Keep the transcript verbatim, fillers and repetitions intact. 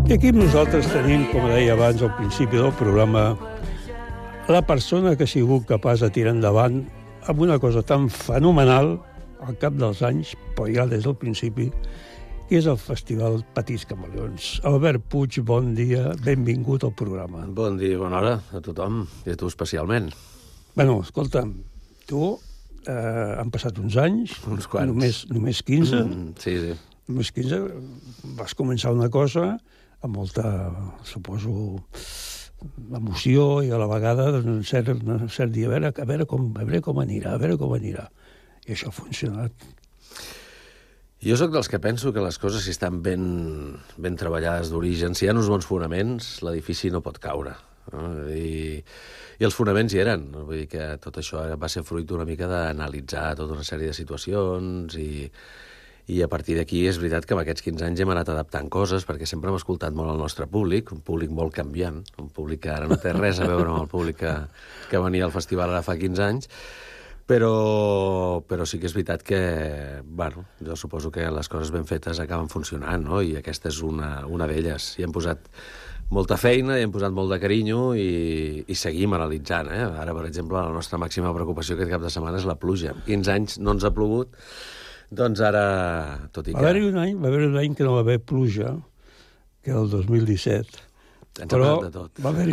I aquí nosaltres tenim, com deia abans al principi del programa, la persona que ha sigut capaç de tirar endavant amb una cosa tan fenomenal al cap dels anys, però ja des del principi, que és el Festival Petits Camaleons. Albert Puig, bon dia, benvingut al programa. Bon dia i bona hora a tothom, i a tu especialment. Bueno, escolta'm, tu eh, han passat uns anys, uns quants. Només, només quinze. Mm, sí, sí. Només quinze, vas començar una cosa amb molta, suposo, emoció i a la vegada un cert, un cert dia, a veure, a, veure com, a veure com anirà, a veure com anirà. I això ha funcionat. Jo sóc dels que penso que les coses, si estan ben, ben treballades d'origen, si hi ha uns bons fonaments, l'edifici no pot caure. No? I, I els fonaments hi eren. Vull dir que tot això va ser fruit una mica d'analitzar tota una sèrie de situacions i... I a partir d'aquí és veritat que en aquests quinze anys hem anat adaptant coses, perquè sempre hem escoltat molt el nostre públic, un públic molt canviant, un públic que ara no té res a veure amb el públic que, que venia al festival ara fa quinze anys, però, però sí que és veritat que, bueno, jo suposo que les coses ben fetes acaben funcionant, no? I aquesta és una, una d'elles. Hi hem posat molta feina, hi hem posat molt de carinyo i, i seguim analitzant. Eh? Ara, per exemple, la nostra màxima preocupació aquest cap de setmana és la pluja. quinze anys no ens ha plogut. Doncs ara, tot i que... Va haver-hi un any, va haver un any que no va haver pluja, que era el dos mil disset. Ens ha passat de tot. Va haver